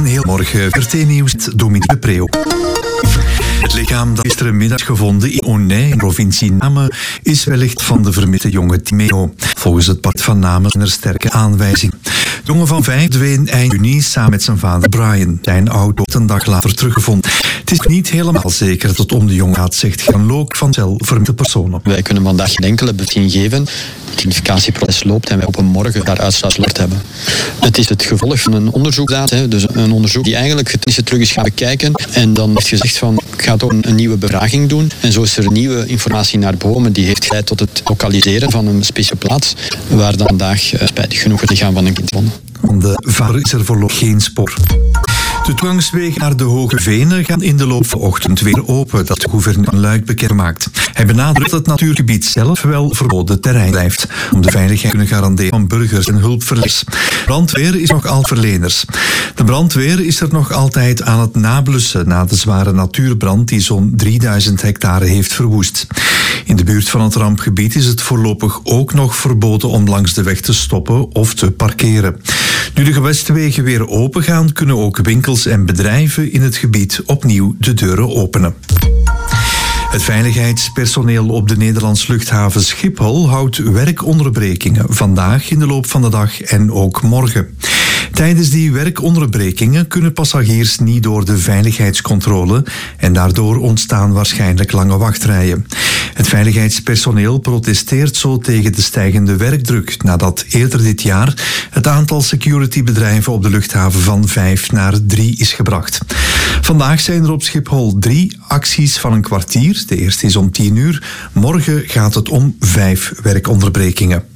een heel morgen. RT-nieuws, Dominique de Preeuw. Het lichaam dat gisterenmiddag gevonden in Onij, in provincie Namen, is wellicht van de vermiste jonge Timeo. Volgens het pad van Namen zijn er sterke aanwijzingen. De jongen van 5 verdween eind juni samen met zijn vader Brian. Zijn auto wordt een dag later teruggevonden. Het is niet helemaal zeker dat het om de jongen gaat, zegt Jan Look van Cel vermiste personen. Wij kunnen vandaag geen enkele bevestiging geven. Het identificatieproces loopt en wij op een morgen daar uitslagsloord hebben. Het is het gevolg van een onderzoek, dus een onderzoek die eigenlijk het terug is gaan bekijken en dan heeft gezegd van ik ga toch een nieuwe bevraging doen en zo is er nieuwe informatie naar boven die heeft geleid tot het lokaliseren van een speciale plaats waar dan vandaag spijtig genoeg het lichaam van een kind vond. Van de vader is er voorlopig geen spoor. De toegangswegen naar de Hoge Venen gaan in de loop van de ochtend weer open, dat de gouverneur van Luik bekend maakt. Hij benadrukt dat het natuurgebied zelf wel verboden terrein blijft, om de veiligheid te kunnen garanderen van burgers en hulpverleners. Brandweer is nog altijd verleners. De brandweer is er nog altijd aan het nablussen na de zware natuurbrand die zo'n 3000 hectare heeft verwoest. In de buurt van het rampgebied is het voorlopig ook nog verboden om langs de weg te stoppen of te parkeren. Nu de gewestwegen weer open gaan, kunnen ook winkels en bedrijven in het gebied opnieuw de deuren openen. Het veiligheidspersoneel op de Nederlandse luchthaven Schiphol houdt werkonderbrekingen vandaag in de loop van de dag en ook morgen. Tijdens die werkonderbrekingen kunnen passagiers niet door de veiligheidscontrole en daardoor ontstaan waarschijnlijk lange wachtrijen. Het veiligheidspersoneel protesteert zo tegen de stijgende werkdruk nadat eerder dit jaar het aantal securitybedrijven op de luchthaven van 5 naar 3 is gebracht. Vandaag zijn er op Schiphol 3 acties van een kwartier. De eerste is om 10 uur. Morgen gaat het om 5 werkonderbrekingen.